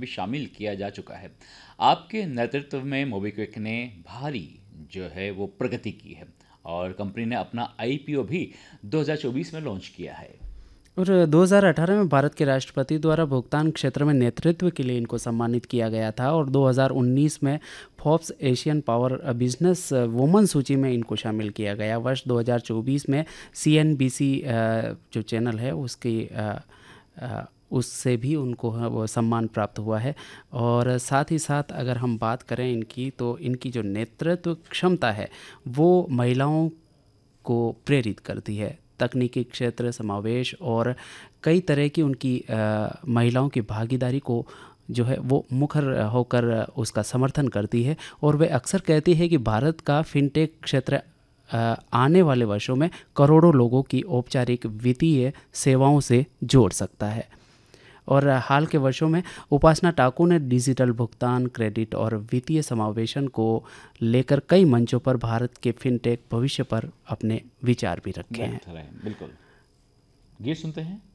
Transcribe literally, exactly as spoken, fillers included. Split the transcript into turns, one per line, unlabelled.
भी शामिल किया जा चुका है। आपके नेतृत्व में मोबीक्विक ने भारी जो है वो प्रगति की है और कंपनी ने अपना आईपीओ भी दो हज़ार चौबीस में लॉन्च किया है।
और दो हज़ार अठारह में भारत के राष्ट्रपति द्वारा भुगतान क्षेत्र में नेतृत्व के लिए इनको सम्मानित किया गया था और दो हज़ार उन्नीस में Forbes Asian power business woman सूची में इनको शामिल किया गया। वर्ष दो हज़ार चौबीस में सीएनबीसी जो चैनल है उसकी उससे भी उनको वो सम्मान प्राप्त हुआ है। और साथ ही साथ अगर हम बात करें इनकी, तो इनकी जो नेतृत्व क्षमता है वो महिलाओं को प्रेरित करती है। तकनीकी क्षेत्र समावेश और कई तरह की उनकी आ, महिलाओं की भागीदारी को जो है वो मुखर होकर उसका समर्थन करती है। और वे अक्सर कहती है कि भारत का फिनटेक क्षेत्र आने वाले वर्षों में करोड़ों लोगों की औपचारिक वित्तीय सेवाओं से जोड़ सकता है। और हाल के वर्षों में उपासना टाकू ने डिजिटल भुगतान, क्रेडिट और वित्तीय समावेशन को लेकर कई मंचों पर भारत के फिनटेक भविष्य पर अपने विचार भी रखे हैं।
बिल्कुल, गीत सुनते हैं।